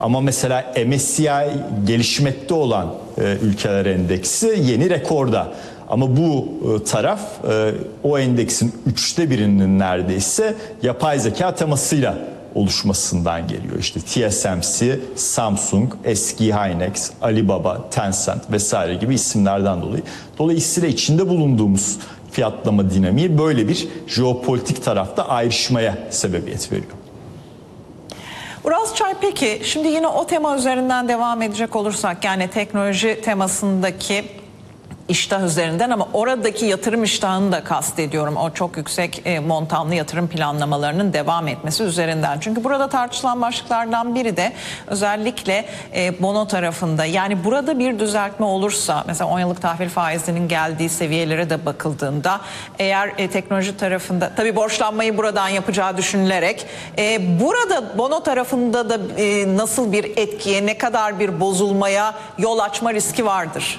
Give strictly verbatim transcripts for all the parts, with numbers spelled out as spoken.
Ama mesela M S C I gelişmekte olan e, ülkeler endeksi yeni rekorda. Ama bu e, taraf e, o endeksin üçte birinin neredeyse yapay zeka temasıyla oluşmasından geliyor. İşte T S M C, Samsung, eski Hynix, Alibaba, Tencent vesaire gibi isimlerden dolayı. Dolayısıyla içinde bulunduğumuz fiyatlama dinamiği böyle bir jeopolitik tarafta ayrışmaya sebebiyet veriyor. Uraz Çay, peki şimdi yine o tema üzerinden devam edecek olursak, yani teknoloji temasındaki iştah üzerinden, ama oradaki yatırım iştahını da kastediyorum. O çok yüksek e, montanlı yatırım planlamalarının devam etmesi üzerinden. Çünkü burada tartışılan başlıklardan biri de özellikle e, bono tarafında. Yani burada bir düzeltme olursa, mesela on yıllık tahvil faizinin geldiği seviyelere de bakıldığında, eğer e, teknoloji tarafında, tabii borçlanmayı buradan yapacağı düşünülerek, e, burada bono tarafında da e, nasıl bir etkiye, ne kadar bir bozulmaya yol açma riski vardır?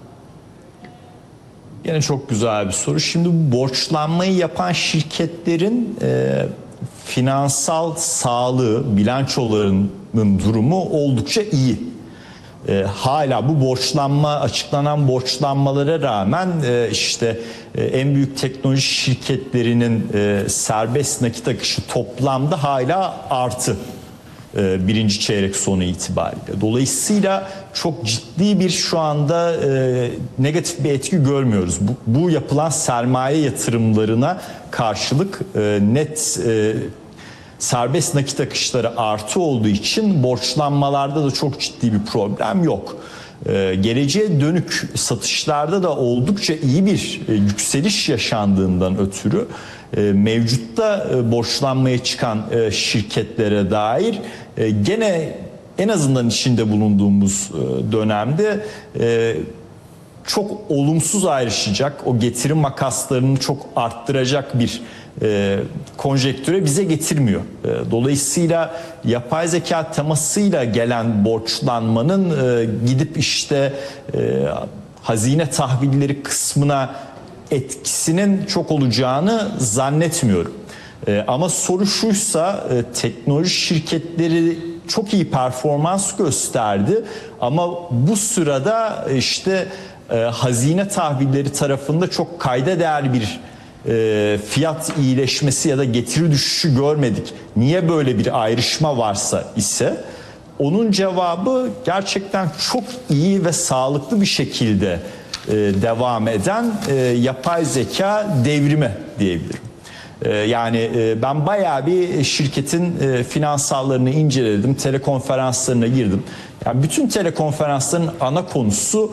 Yine çok güzel bir soru. Şimdi bu borçlanmayı yapan şirketlerin e, finansal sağlığı, bilançolarının durumu oldukça iyi. E, hala bu borçlanma, açıklanan borçlanmalara rağmen e, işte e, en büyük teknoloji şirketlerinin e, serbest nakit akışı toplamda hala artı. Birinci çeyrek sonu itibariyle. Dolayısıyla çok ciddi bir şu anda e, negatif bir etki görmüyoruz. Bu, bu yapılan sermaye yatırımlarına karşılık e, net e, serbest nakit akışları artı olduğu için borçlanmalarda da çok ciddi bir problem yok. E, geleceğe dönük satışlarda da oldukça iyi bir e, yükseliş yaşandığından ötürü e, mevcutta e, borçlanmaya çıkan e, şirketlere dair e, gene en azından içinde bulunduğumuz e, dönemde e, çok olumsuz ayrışacak, o getiri makaslarını çok arttıracak bir e, konjektüre bize getirmiyor. E, dolayısıyla yapay zeka temasıyla gelen borçlanmanın e, gidip işte e, hazine tahvilleri kısmına etkisinin çok olacağını zannetmiyorum. E, ama soru şuysa, e, teknoloji şirketleri çok iyi performans gösterdi ama bu sırada işte e, hazine tahvilleri tarafında çok kayda değer bir e, fiyat iyileşmesi ya da getiri düşüşü görmedik. Niye böyle bir ayrışma varsa ise onun cevabı gerçekten çok iyi ve sağlıklı bir şekilde e, devam eden e, yapay zeka devrimi diyebilirim. Yani ben bayağı bir şirketin finansallarını inceledim, telekonferanslarına girdim. Yani bütün telekonferansların ana konusu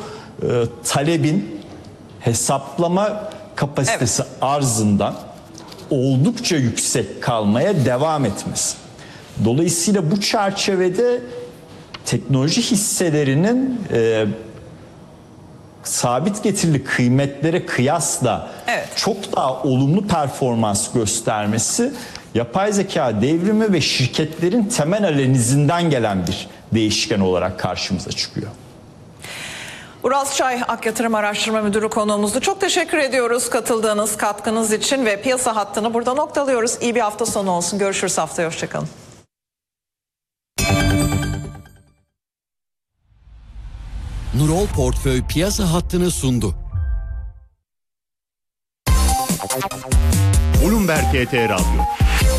talebin hesaplama kapasitesi evet. arzından oldukça yüksek kalmaya devam etmesi. Dolayısıyla bu çerçevede teknoloji hisselerinin e, sabit getirili kıymetlere kıyasla evet. çok daha olumlu performans göstermesi, yapay zeka devrimi ve şirketlerin temel analizinden gelen bir değişken olarak karşımıza çıkıyor. Uraz Çay, Ak Yatırım Araştırma Müdürü konuğumuzdu. Çok teşekkür ediyoruz katıldığınız, katkınız için ve piyasa hattını burada noktalıyoruz. İyi bir hafta sonu olsun. Görüşürüz haftaya. Hoşçakalın. Nurol Portföy piyasa hattını sundu. Bloomberg T T Radyo.